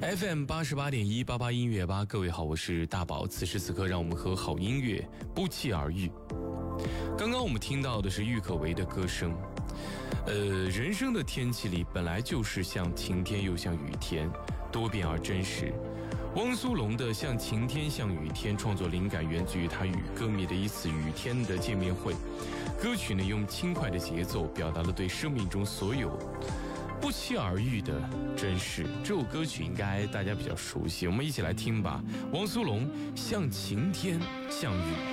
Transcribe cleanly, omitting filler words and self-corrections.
FM 88.188音乐吧，各位好，我是大宝。此时此刻，让我们和好音乐不期而遇。刚刚我们听到的是郁可唯的歌声。人生的天气里本来就是像晴天又像雨天，多变而真实。汪苏泷的《像晴天像雨天》创作灵感源自于他与歌迷的一次雨天的见面会。歌曲呢用轻快的节奏表达了对生命中所有不期而遇的真实。这首歌曲应该大家比较熟悉，我们一起来听吧。汪苏泷《像晴天像雨